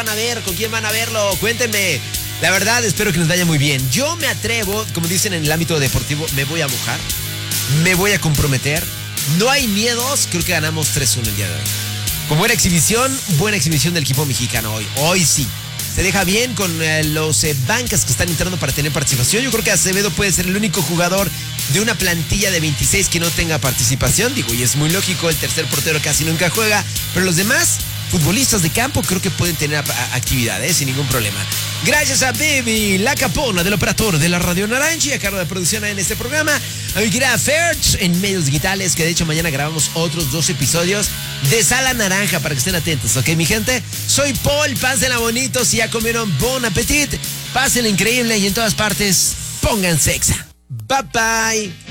van a ver? ¿Con quién van a verlo? Cuéntenme. La verdad, espero que les vaya muy bien. Yo me atrevo, como dicen en el ámbito deportivo, me voy a mojar, me voy a comprometer. No hay miedos, creo que ganamos 3-1 el día de hoy. Con buena exhibición del equipo mexicano hoy. Hoy sí. Se deja bien con los bancas que están entrando para tener participación. Yo creo que Acevedo puede ser el único jugador de una plantilla de 26 que no tenga participación. Digo, y es muy lógico, el tercer portero casi nunca juega. Pero los demás, futbolistas de campo, creo que pueden tener actividad, sin ningún problema. Gracias a Baby, la capona del operador de la Radio Naranja, a cargo de producción en este programa. A mi querida Ferch en medios digitales, que de hecho mañana grabamos otros 2 episodios de Sala Naranja para que estén atentos, ¿ok, mi gente? Soy Paul, pásenla bonito, si ya comieron, bon appetit, pásenla increíble y en todas partes, pónganse sexa. Bye bye.